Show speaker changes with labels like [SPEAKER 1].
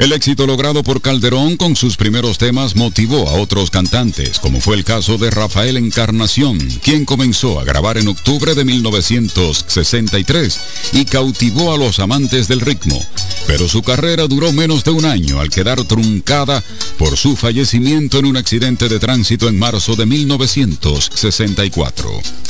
[SPEAKER 1] El éxito logrado por Calderón con sus primeros temas motivó a otros cantantes, como fue el caso de Rafael Encarnación, quien comenzó a grabar en octubre de 1963 y cautivó a los amantes del ritmo. Pero su carrera duró menos de un año al quedar truncada por su fallecimiento en un accidente de tránsito en marzo de 1964.